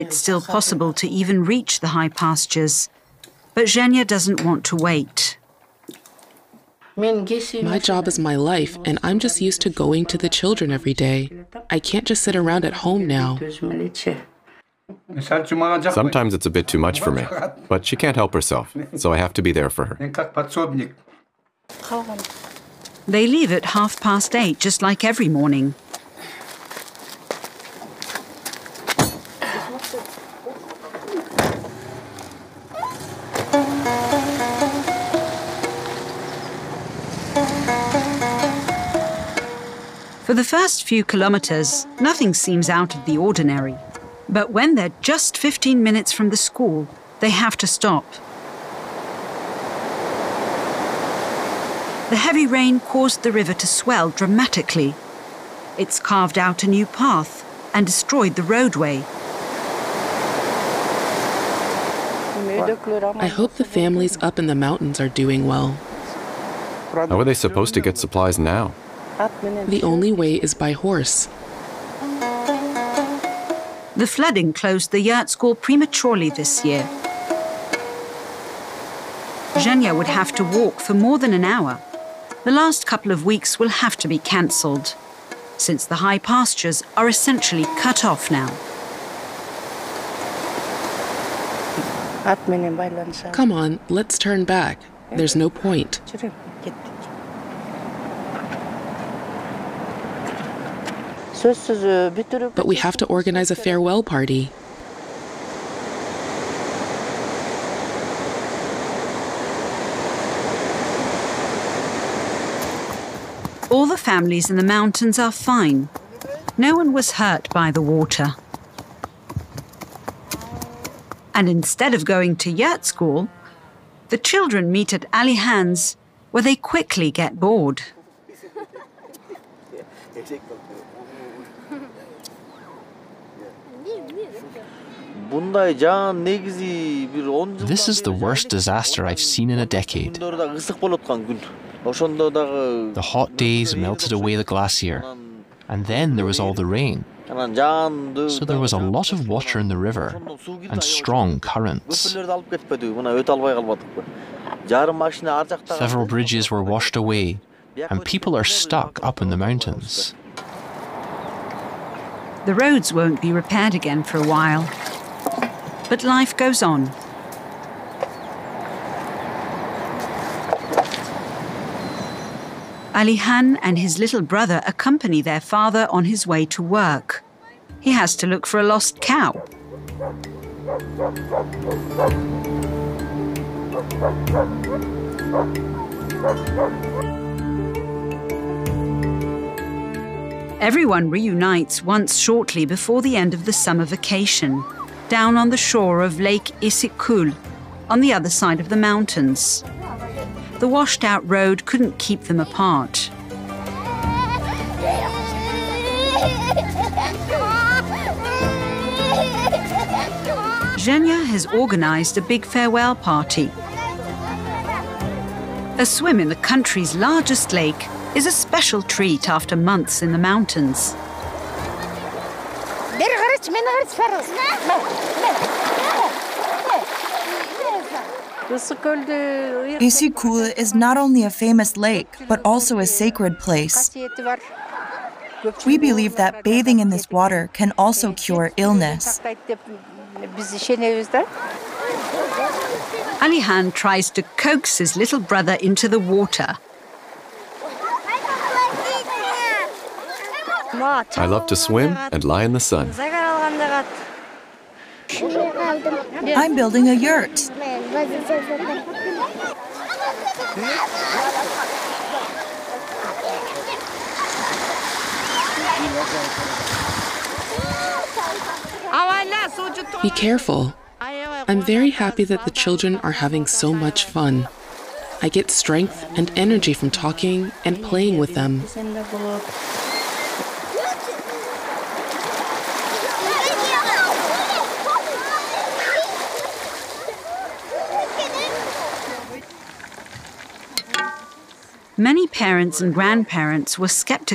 It's still possible to even reach the high pastures. But Zhenya doesn't want to wait. My job is my life, and I'm just used to going to the children every day. I can't just sit around at home now. Sometimes it's a bit too much for me, but she can't help herself, so I have to be there for her. They leave at 8:30, just like every morning. For the first few kilometers, nothing seems out of the ordinary. But when they're just 15 minutes from the school, they have to stop. The heavy rain caused the river to swell dramatically. It's carved out a new path and destroyed the roadway. I hope the families up in the mountains are doing well. How are they supposed to get supplies now? The only way is by horse. The flooding closed the yurt school prematurely this year. Zhenya would have to walk for more than an hour. The last couple of weeks will have to be cancelled, since the high pastures are essentially cut off now. Come on, let's turn back. There's no point. But we have to organize a farewell party. All the families in the mountains are fine. No one was hurt by the water. And instead of going to yurt school, the children meet at Alihan's, where they quickly get bored. This is the worst disaster I've seen in a decade. The hot days melted away the glacier, and then there was all the rain. So there was a lot of water in the river and strong currents. Several bridges were washed away, and people are stuck up in the mountains. The roads won't be repaired again for a while. But life goes on. Alihan and his little brother accompany their father on his way to work. He has to look for a lost cow. Everyone reunites once shortly before the end of the summer vacation, down on the shore of Lake Issyk-Kul, on the other side of the mountains. The washed-out road couldn't keep them apart. Zhenya has organized a big farewell party. A swim in the country's largest lake is a special treat after months in the mountains. Issyk-Kul is not only a famous lake, but also a sacred place. We believe that bathing in this water can also cure illness. Alihan tries to coax his little brother into the water. I love to swim and lie in the sun. I'm building a yurt. Be careful. I'm very happy that the children are having so much fun. I get strength and energy from talking and playing with them. Many parents and grandparents were skeptical